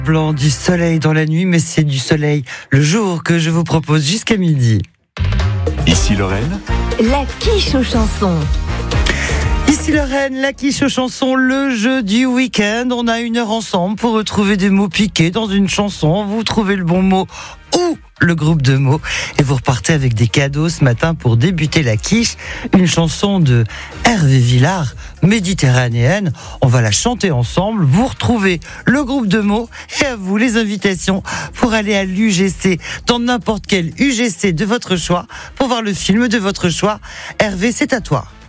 Blanc, du soleil dans la nuit, mais c'est du soleil le jour que je vous propose jusqu'à midi. Ici Lorraine, La quiche aux chansons. Ici Lorraine, la quiche aux chansons, le jeu du week-end. On a 1 heure ensemble pour retrouver des mots piqués dans une chanson. Vous trouvez le bon mot ou le groupe de mots et vous repartez avec des cadeaux ce matin pour débuter la quiche. Une chanson de Hervé Villard, méditerranéenne. On va la chanter ensemble. Vous retrouvez le groupe de mots et à vous les invitations pour aller à l'UGC, dans n'importe quel UGC de votre choix, pour voir le film de votre choix. Hervé, c'est à toi.